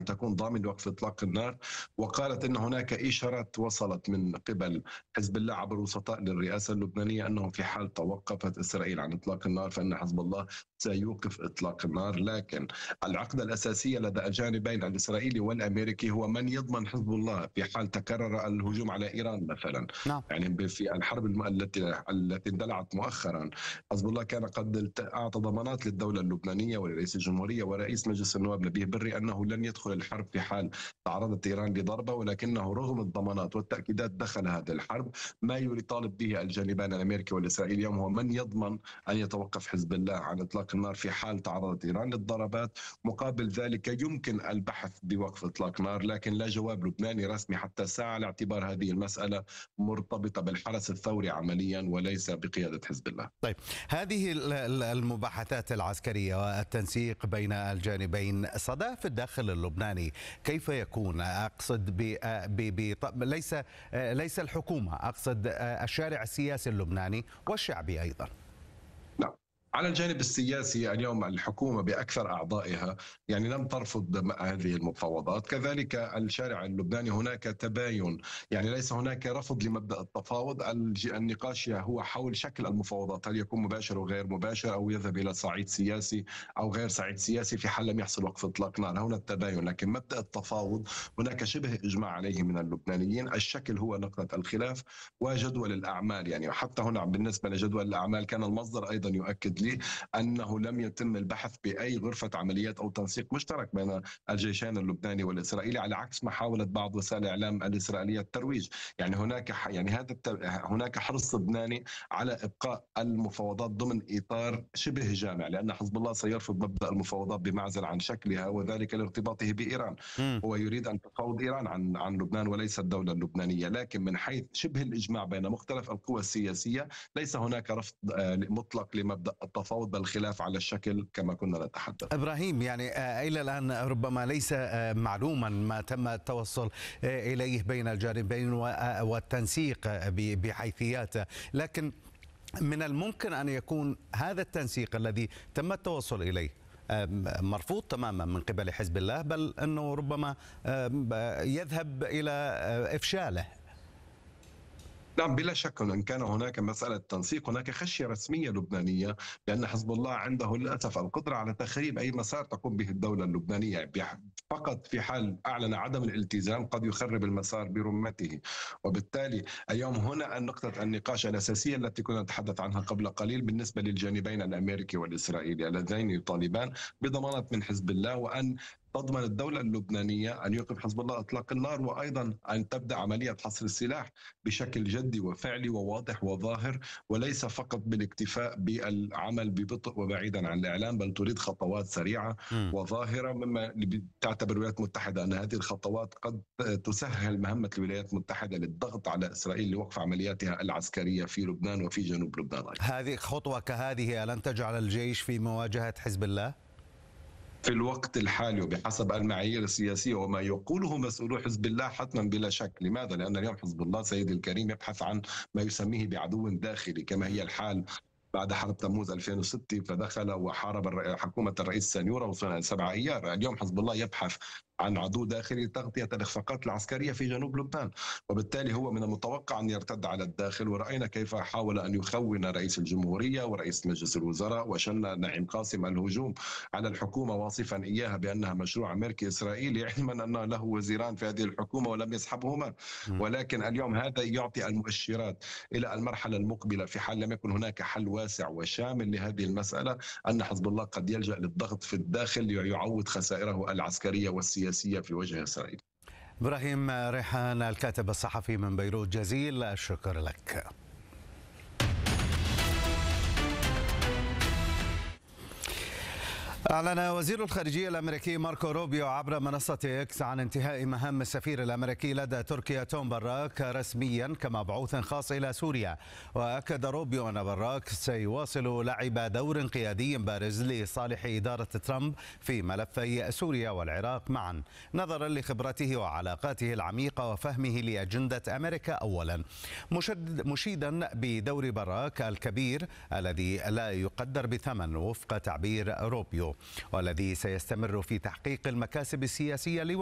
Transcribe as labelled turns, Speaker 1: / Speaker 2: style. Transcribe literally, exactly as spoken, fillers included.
Speaker 1: تكون ضامن لوقف إطلاق النار، وقالت أن هناك إشارات وصلت من قبل حزب الله عبر وسطاء للرئاسة اللبنانية أنه في حال توقفت إسرائيل عن إطلاق النار فإن حزب الله سيوقف إطلاق النار. لكن العقدة الأساسية لدى الجانبين الإسرائيلي والأمريكي هو من يضمن حزب الله في حال تكرر الهجوم على إيران مثلا.
Speaker 2: نعم.
Speaker 1: يعني في الحرب الم... التي التي اندلعت مؤخرا، حزب الله كان قد أعطى ضمانات للدولة اللبنانية ولرئيس الجمهورية ورئيس مجلس النواب نبيه بري أنه لن يدخل الحرب في حال تعرضت إيران لضربة، ولكنه رغم الضمانات والتأكيدات دخل هذه الحرب. ما يطالب به الجانبان الأمريكي والإسرائيلي اليوم هو من يضمن أن يتوقف حزب الله عن إطلاق النار في حال تعرضت إيران للضربات. مقابل ذلك يمكن البحث بوقف إطلاق نار، لكن لا جواب لبناني رسمي حتى الساعة لاعتبار هذه المسألة مرتبطة بالحرس الثوري عمليا وليس بقيادة حزب الله.
Speaker 2: طيب، هذه المباحثات العسكرية والتنسيق بين الجانبين صدى في الداخل اللبناني كيف يكون؟ أقصد ب... ب... ب... ليس ليس الحكومة، أقصد الشارع السياسي اللبناني والشعبي أيضا.
Speaker 1: نعم، على الجانب السياسي اليوم الحكومة بأكثر أعضائها يعني لم ترفض هذه المفاوضات، كذلك الشارع اللبناني هناك تباين، يعني ليس هناك رفض لمبدأ التفاوض. النقاش هو حول شكل المفاوضات، هل يكون مباشر وغير مباشر أو يذهب إلى صعيد سياسي أو غير صعيد سياسي في حال لم يحصل وقف إطلاق نار. هنا التباين، لكن مبدأ التفاوض هناك شبه إجماع عليه من اللبنانيين. الشكل هو نقطة الخلاف وجدول الأعمال، يعني حتى هنا بالنسبة لجدول الأعمال كان المصدر أيضا يؤكد لي أنه لم يتم البحث بأي غرفة عمليات أو تنسيق مشترك بين الجيشين اللبناني والإسرائيلي، على عكس ما حاولت بعض وسائل الإعلام الإسرائيلية الترويج. يعني هناك يعني هذا هناك حرص لبناني على إبقاء المفاوضات ضمن إطار شبه جامع، لأن حزب الله سيرفض مبدأ المفاوضات بمعزل عن شكلها وذلك لارتباطه بإيران. م. هو يريد أن تفاوض إيران عن عن لبنان وليس الدولة اللبنانية. لكن من حيث شبه الإجماع بين مختلف القوى السياسية ليس هناك رفض مطلق لمبدأ التفاوض، بل خلاف على الشكل كما كنا نتحدث.
Speaker 2: إبراهيم، يعني إلى الآن ربما ليس معلوما ما تم التوصل إليه بين الجانبين والتنسيق بحيثياته، لكن من الممكن أن يكون هذا التنسيق الذي تم التوصل إليه مرفوض تماما من قبل حزب الله، بل أنه ربما يذهب إلى إفشاله.
Speaker 1: نعم، بلا شك إن كان هناك مسألة تنسيق هناك خشية رسمية لبنانية بأن حزب الله عنده للأسف القدرة على تخريب أي مسار تقوم به الدولة اللبنانية. فقط في حال أعلن عدم الالتزام قد يخرب المسار برمته. وبالتالي اليوم هنا نقطة النقاش الأساسية التي كنا نتحدث عنها قبل قليل بالنسبة للجانبين الأمريكي والإسرائيلي اللذين يطالبان بضمانات من حزب الله وأن تضمن الدولة اللبنانية أن يوقف حزب الله إطلاق النار، وأيضا أن تبدأ عملية حصر السلاح بشكل جدي وفعلي وواضح وظاهر، وليس فقط بالاكتفاء بالعمل ببطء وبعيدا عن الإعلام، بل تريد خطوات سريعة م. وظاهرة، مما تعتبر الولايات المتحدة أن هذه الخطوات قد تسهل مهمة الولايات المتحدة للضغط على إسرائيل لوقف عملياتها العسكرية في لبنان وفي جنوب لبنان أيضا.
Speaker 2: هذه خطوة كهذه لن تجعل الجيش في مواجهة حزب الله؟
Speaker 1: في الوقت الحالي وبحسب المعايير السياسية وما يقوله مسؤولو حزب الله حتما بلا شك. لماذا؟ لأن اليوم حزب الله سيدي الكريم يبحث عن ما يسميه بعدو داخلي كما هي الحال بعد حرب تموز ألفين وستة، فدخل وحارب حكومة الرئيس سانيورا وصنع سبعة أيار. اليوم حزب الله يبحث عن عدو داخلي لتغطية الإخفاقات العسكرية في جنوب لبنان، وبالتالي هو من المتوقع أن يرتد على الداخل. ورأينا كيف حاول أن يخون رئيس الجمهورية ورئيس مجلس الوزراء وشن نعيم قاسم الهجوم على الحكومة واصفا إياها بأنها مشروع أمريكي إسرائيلي، علما أن له وزيران في هذه الحكومة ولم يسحبهما. ولكن اليوم هذا يعطي المؤشرات إلى المرحلة المقبلة في حال لم يكن هناك حل واسع وشامل لهذه المسألة، أن حزب الله قد يلجأ للضغط في الداخل ليعوض خسائره العسكرية والسياسية في وجه إسرائيل.
Speaker 2: إبراهيم ريحان الكاتب الصحفي من بيروت، جزيل الشكر لك. أعلن وزير الخارجية الأمريكي ماركو روبيو عبر منصة إكس عن انتهاء مهام السفير الأمريكي لدى تركيا توم براك رسميا كمبعوث خاص إلى سوريا. وأكد روبيو أن براك سيواصل لعب دور قيادي بارز لصالح إدارة ترامب في ملفي سوريا والعراق معا، نظرا لخبرته وعلاقاته العميقة وفهمه لأجندة أمريكا أولا، مشيدا بدور براك الكبير الذي لا يقدر بثمن وفق تعبير روبيو. والذي سيستمر في تحقيق المكاسب السياسية